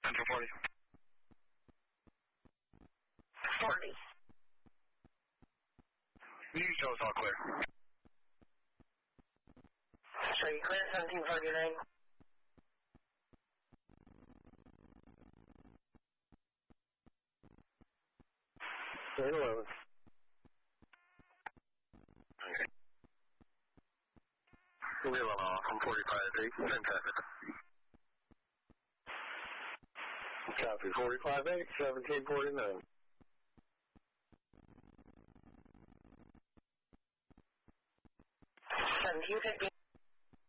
Central 40. 40. You show us all clear. So you clear 1749? Hello. Okay. Wheel off from 45-8, fantastic. Copy 45-8, 1749. 1750.